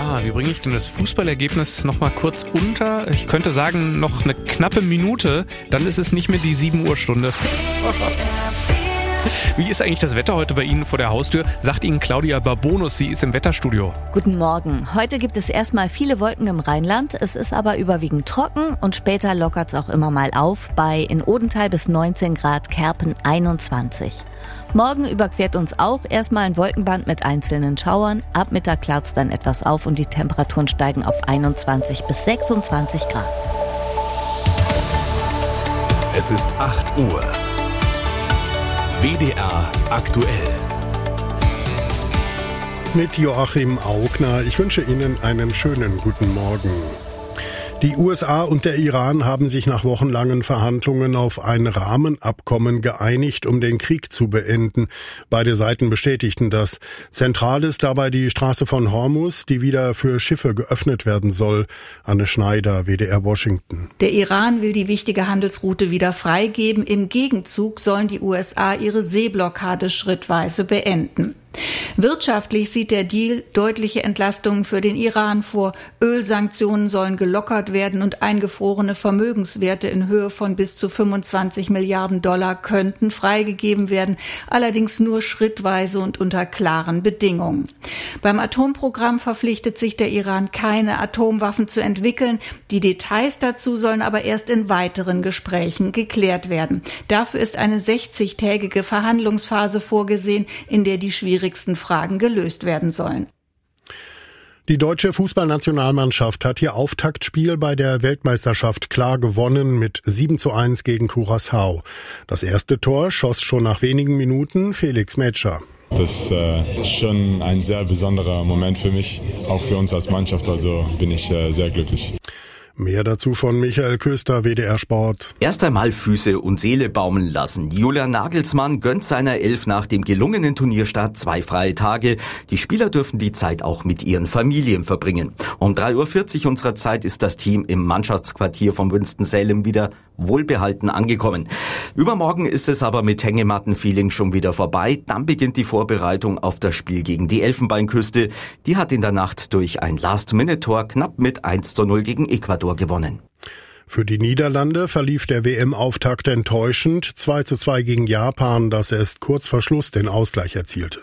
Wie bringe ich denn das Fußballergebnis nochmal kurz unter? Ich könnte sagen, noch eine knappe Minute, dann ist es nicht mehr die 7 Uhr Stunde. Wie ist eigentlich das Wetter heute bei Ihnen vor der Haustür? Sagt Ihnen Claudia Barbonus, sie ist im Wetterstudio. Guten Morgen. Heute gibt es erstmal viele Wolken im Rheinland. Es ist aber überwiegend trocken und später lockert es auch immer mal auf. Bei in Odenthal bis 19 Grad, Kerpen 21. Morgen überquert uns auch erstmal ein Wolkenband mit einzelnen Schauern. Ab Mittag klart es dann etwas auf und die Temperaturen steigen auf 21 bis 26 Grad. Es ist 8 Uhr. WDR aktuell. Mit Joachim Augner. Ich wünsche Ihnen einen schönen guten Morgen. Die USA und der Iran haben sich nach wochenlangen Verhandlungen auf ein Rahmenabkommen geeinigt, um den Krieg zu beenden. Beide Seiten bestätigten das. Zentral ist dabei die Straße von Hormuz, die wieder für Schiffe geöffnet werden soll. Anne Schneider, WDR Washington. Der Iran will die wichtige Handelsroute wieder freigeben. Im Gegenzug sollen die USA ihre Seeblockade schrittweise beenden. Wirtschaftlich sieht der Deal deutliche Entlastungen für den Iran vor. Ölsanktionen sollen gelockert werden und eingefrorene Vermögenswerte in Höhe von bis zu 25 Milliarden Dollar könnten freigegeben werden, allerdings nur schrittweise und unter klaren Bedingungen. Beim Atomprogramm verpflichtet sich der Iran, keine Atomwaffen zu entwickeln. Die Details dazu sollen aber erst in weiteren Gesprächen geklärt werden. Dafür ist eine 60-tägige Verhandlungsphase vorgesehen, in der die schwierigen Fragen gelöst werden sollen. Die deutsche Fußballnationalmannschaft hat ihr Auftaktspiel bei der Weltmeisterschaft klar gewonnen mit 7:1 gegen Curaçao. Das erste Tor schoss schon nach wenigen Minuten Felix Metscher. Das ist schon ein sehr besonderer Moment für mich, auch für uns als Mannschaft, also bin ich sehr glücklich. Mehr dazu von Michael Köster, WDR Sport. Erst einmal Füße und Seele baumeln lassen. Julian Nagelsmann gönnt seiner Elf nach dem gelungenen Turnierstart 2 freie Tage. Die Spieler dürfen die Zeit auch mit ihren Familien verbringen. Um 3:40 Uhr unserer Zeit ist das Team im Mannschaftsquartier von Winston-Salem wieder wohlbehalten angekommen. Übermorgen ist es aber mit Hängematten-Feeling schon wieder vorbei. Dann beginnt die Vorbereitung auf das Spiel gegen die Elfenbeinküste. Die hat in der Nacht durch ein Last-Minute-Tor knapp mit 1:0 gegen Ecuador gewonnen. Für die Niederlande verlief der WM-Auftakt enttäuschend. 2:2 gegen Japan, das erst kurz vor Schluss den Ausgleich erzielte.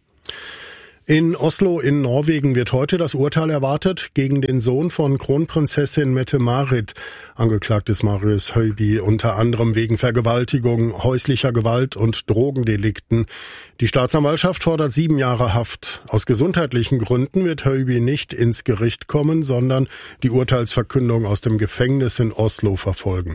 In Oslo in Norwegen wird heute das Urteil erwartet gegen den Sohn von Kronprinzessin Mette-Marit. Angeklagt ist Marius Høiby unter anderem wegen Vergewaltigung, häuslicher Gewalt und Drogendelikten. Die Staatsanwaltschaft fordert 7 Jahre Haft. Aus gesundheitlichen Gründen wird Høiby nicht ins Gericht kommen, sondern die Urteilsverkündung aus dem Gefängnis in Oslo verfolgen.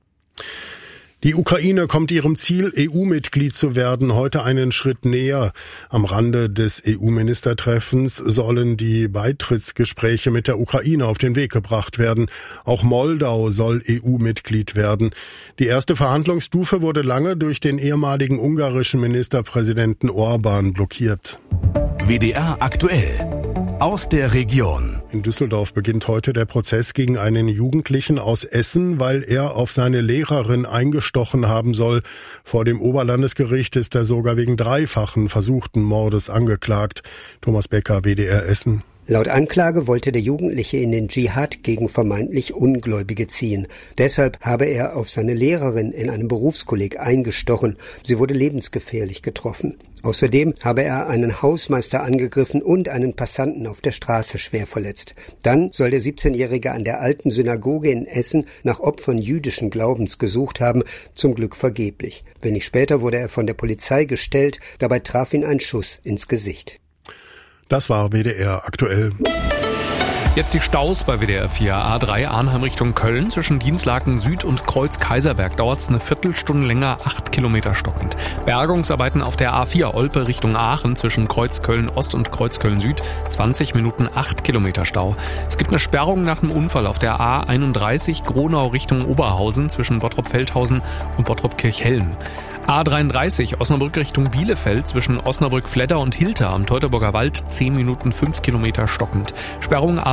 Die Ukraine kommt ihrem Ziel, EU-Mitglied zu werden, heute einen Schritt näher. Am Rande des EU-Ministertreffens sollen die Beitrittsgespräche mit der Ukraine auf den Weg gebracht werden. Auch Moldau soll EU-Mitglied werden. Die erste Verhandlungsstufe wurde lange durch den ehemaligen ungarischen Ministerpräsidenten Orbán blockiert. WDR aktuell. Aus der Region. In Düsseldorf beginnt heute der Prozess gegen einen Jugendlichen aus Essen, weil er auf seine Lehrerin eingestochen haben soll. Vor dem Oberlandesgericht ist er sogar wegen 3-fachen versuchten Mordes angeklagt. Thomas Becker, WDR Essen. Laut Anklage wollte der Jugendliche in den Dschihad gegen vermeintlich Ungläubige ziehen. Deshalb habe er auf seine Lehrerin in einem Berufskolleg eingestochen. Sie wurde lebensgefährlich getroffen. Außerdem habe er einen Hausmeister angegriffen und einen Passanten auf der Straße schwer verletzt. Dann soll der 17-Jährige an der alten Synagoge in Essen nach Opfern jüdischen Glaubens gesucht haben, zum Glück vergeblich. Wenig später wurde er von der Polizei gestellt, dabei traf ihn ein Schuss ins Gesicht. Das war WDR aktuell. Jetzt die Staus bei WDR 4. A3 Arnheim Richtung Köln. Zwischen Dienstlaken Süd und Kreuz-Kaiserberg dauert es eine Viertelstunde länger, 8 Kilometer stockend. Bergungsarbeiten auf der A4 Olpe Richtung Aachen zwischen Kreuzköln Ost und Kreuzköln Süd. 20 Minuten, 8 Kilometer Stau. Es gibt eine Sperrung nach einem Unfall auf der A31 Gronau Richtung Oberhausen zwischen Bottrop-Feldhausen und Bottrop-Kirchhellen. A33 Osnabrück Richtung Bielefeld zwischen Osnabrück-Fledder und Hilter am Teutoburger Wald 10 Minuten 5 Kilometer stockend. Sperrung A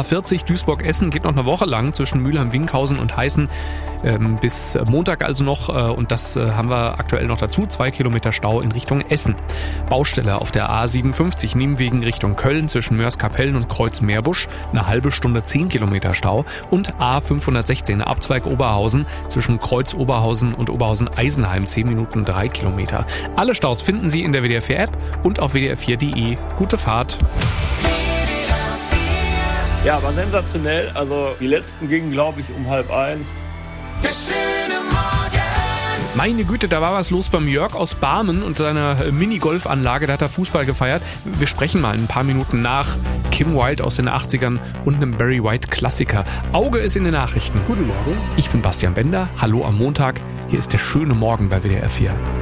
A40 Duisburg-Essen geht noch eine Woche lang zwischen Mülheim-Winkhausen und Heißen. Bis Montag also noch. Und das haben wir aktuell noch dazu. 2 Kilometer Stau in Richtung Essen. Baustelle auf der A57 Nienwegen Richtung Köln zwischen Mörs-Kapellen und Kreuz-Meerbusch. Eine halbe Stunde 10 Kilometer Stau. Und A516 Abzweig Oberhausen zwischen Kreuz-Oberhausen und Oberhausen-Eisenheim 10 Minuten 3 Kilometer. Alle Staus finden Sie in der WDR 4 App und auf wdr4.de. Gute Fahrt. Ja, war sensationell. Also die letzten gingen, glaube ich, um 12:30. Der schöne Morgen. Meine Güte, da war was los beim Jörg aus Barmen und seiner Minigolfanlage. Da hat er Fußball gefeiert. Wir sprechen mal in ein paar Minuten nach Kim Wilde aus den 80ern und einem Barry White Klassiker. Auge ist in den Nachrichten. Guten Morgen. Ich bin Bastian Bender. Hallo am Montag. Hier ist der schöne Morgen bei WDR 4.